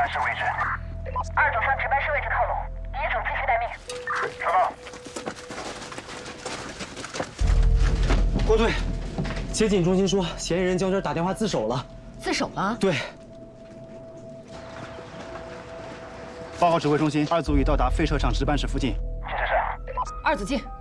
示位置。2组向值班室位置靠拢，1组继续待命。收到。 郭队，接警中心说，嫌疑人将军打电话自首了。 自首了？ 对。 报告指挥中心，2组已到达废车厂值班室附近。 请指示。 2组进。